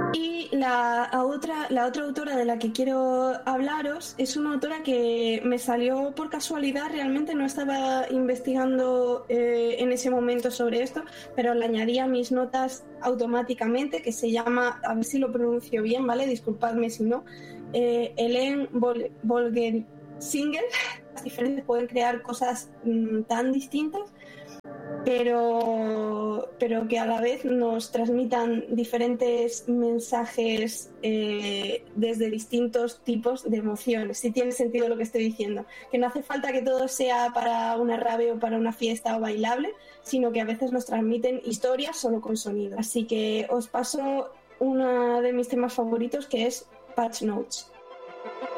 Y la otra autora de la que quiero hablaros es una autora que me salió por casualidad, realmente no estaba investigando en ese momento sobre esto, pero la añadí a mis notas automáticamente, que se llama, a ver si lo pronuncio bien, ¿vale? Disculpadme si no, Hélène Volgensinger. Las diferentes pueden crear cosas tan distintas, pero que a la vez nos transmitan diferentes mensajes desde distintos tipos de emociones. Si tiene sentido lo que estoy diciendo, que no hace falta que todo sea para una rave o para una fiesta o bailable, sino que a veces nos transmiten historias solo con sonido. Así que os paso uno de mis temas favoritos, que es Patch Notes.